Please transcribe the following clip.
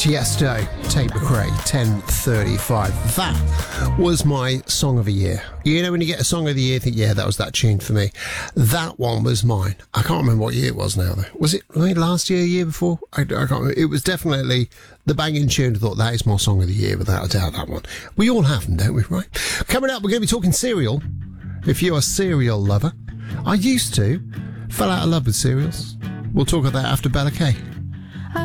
Tiesto, Tate McRae, 10:35. That was my song of the year. You know when you get a song of the year, you think, yeah, that was that tune for me. That one was mine. I can't remember what year it was now, though. Was it last year, year before? I can't remember. It was definitely the banging tune. I thought, that is my song of the year, without a doubt, that one. We all have them, don't we, right? Coming up, we're going to be talking cereal. If you're a cereal lover. I used to. Fell out of love with cereals. We'll talk about that after Bella K.